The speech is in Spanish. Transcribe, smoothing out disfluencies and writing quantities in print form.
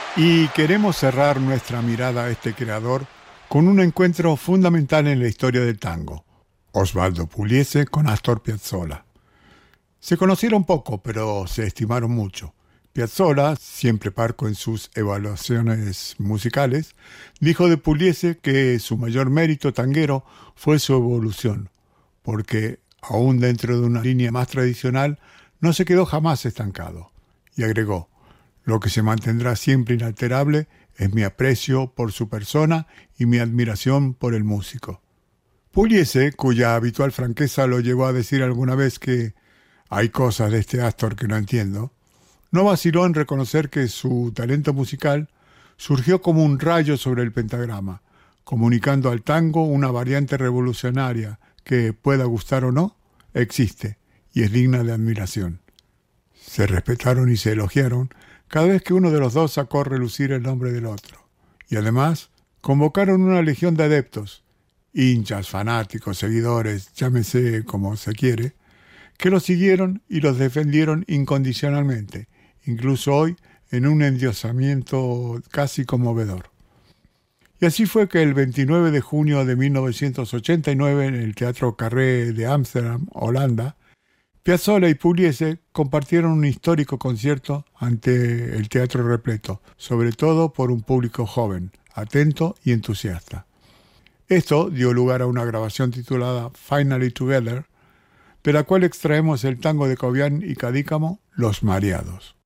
Y queremos cerrar nuestra mirada a este creador con un encuentro fundamental en la historia del tango. Osvaldo Pugliese con Astor Piazzolla. Se conocieron poco, pero se estimaron mucho. Piazzolla, siempre parco en sus evaluaciones musicales, dijo de Pugliese que su mayor mérito tanguero fue su evolución, porque, aún dentro de una línea más tradicional, no se quedó jamás estancado. Y agregó: lo que se mantendrá siempre inalterable es mi aprecio por su persona y mi admiración por el músico. Pugliese, cuya habitual franqueza lo llevó a decir alguna vez que hay cosas de este Astor que no entiendo, no vaciló en reconocer que su talento musical surgió como un rayo sobre el pentagrama, comunicando al tango una variante revolucionaria que, pueda gustar o no, existe y es digna de admiración. Se respetaron y se elogiaron cada vez que uno de los dos sacó a relucir el nombre del otro. Y además, convocaron una legión de adeptos, hinchas, fanáticos, seguidores, llámese como se quiere, que los siguieron y los defendieron incondicionalmente, incluso hoy en un endiosamiento casi conmovedor. Y así fue que el 29 de junio de 1989, en el Teatro Carré de Ámsterdam, Holanda, Piazzolla y Pugliese compartieron un histórico concierto ante el teatro repleto, sobre todo por un público joven, atento y entusiasta. Esto dio lugar a una grabación titulada Finally Together, de la cual extraemos el tango de Cobián y Cadícamo, Los Mareados.